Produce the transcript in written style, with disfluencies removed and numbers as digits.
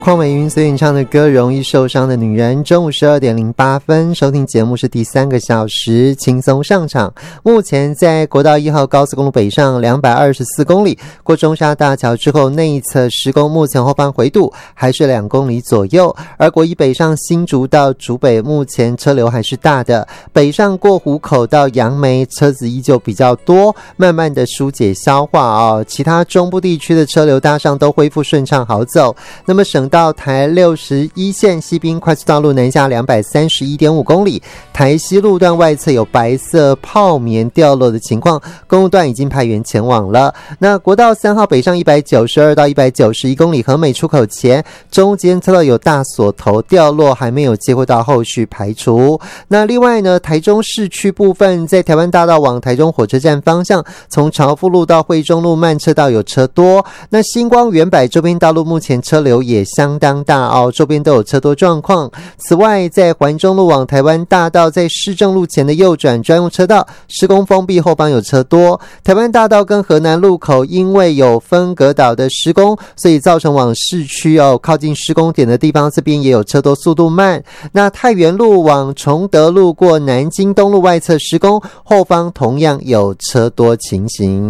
邝美云所演唱的歌《容易受伤的女人》，中午12点08分，收听节目是第3个小时，轻松上场。目前在国道1号高速公路北上224公里，过中沙大桥之后内侧施工，目前后方回堵还是2公里左右。而国一北上新竹到竹北，目前车流还是大的，北上过湖口到杨梅，车子依旧比较多，慢慢的疏解消化哦。其他中部地区的车流大上都恢复顺畅好走。那么省道台61线西滨快速道路南下231.5公里，台西路段外侧有白色泡棉掉落的情况，公路段已经派员前往了。那国道3号北上192到191公里，和美出口前中间车道有大锁头掉落，还没有接获到后续排除。那另外呢，台中市区部分在台湾大道往台中火车站方向，从朝富路到惠中路慢车道有车多。那星光远百周边道路目前车流也相当大哦，周边都有车多状况。此外，在环中路往台湾大道在市政路前的右转专用车道施工封闭，后方有车多。台湾大道跟河南路口因为有分隔岛的施工，所以造成往市区靠近施工点的地方，这边也有车多，速度慢。那太原路往崇德路过南京东路外侧施工，后方同样有车多情形。